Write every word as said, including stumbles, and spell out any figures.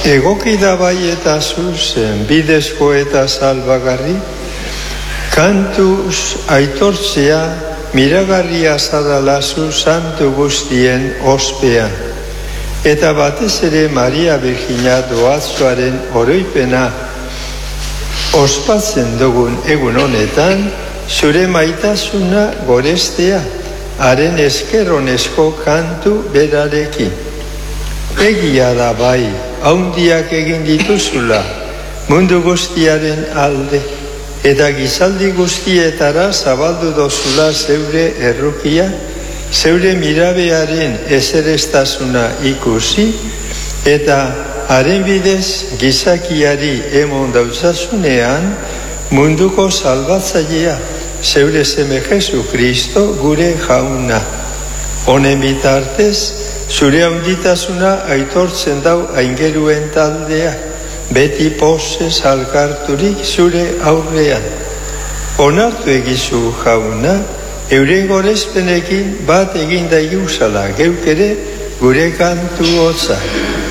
Egoki da bai eta zuzen, bidezko eta salbagarri, kantuz aitortzea, miragarria zadalazu santu guztien ospean. Eta batez ere Maria Birjina doazuaren oroipena ospatzen dugun egun honetan, zure maitasuna gorestea, haren eskerronezko kantu berarekin. Egia da bai, haundiak egin dituzula, mundu guztiaren alde, eta gizaldi guztietara zabaldu dozula zeure errukia, zeure mirabearen ezerestasuna ikusi, eta haren bidez gizakiari emon dautzasunean munduko salbatzailea, zeure seme Jesu Kristo gure jauna. Honen bitartez, zure haunditasuna aitortzen dau aingeruen taldea, beti pozez alkarturik zure aurrean. Onartu egizu jauna, euren gorezpenekin bat egin daiguzala geuk ere gure kantu hotza.